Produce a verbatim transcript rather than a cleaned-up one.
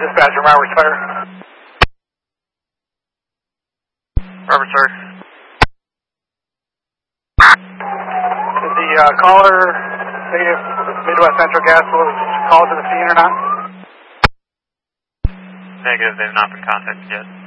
Dispatcher, Roberts Fire. Robert, sir. Did the uh, caller say if Midwest Central Gas was called to the scene or not? Negative, they've not been contacted yet.